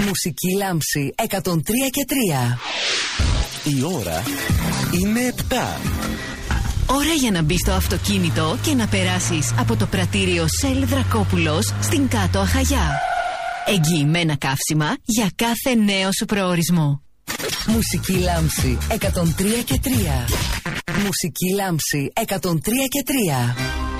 Μουσική λάμψη 103 και 3. Η ώρα είναι 7. Ώρα για να μπεις στο αυτοκίνητο και να περάσεις από το πρατήριο Shell Δρακόπουλος στην Κάτω Αχαγιά. Εγγυημένα καύσιμα για κάθε νέο σου προορισμό. Μουσική λάμψη 103 και 3. Μουσική λάμψη 103 και 3.